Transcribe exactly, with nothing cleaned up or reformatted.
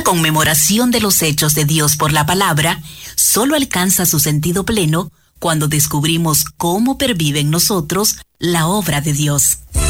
conmemoración de los hechos de Dios por la palabra solo alcanza su sentido pleno cuando descubrimos cómo pervive en nosotros la obra de Dios.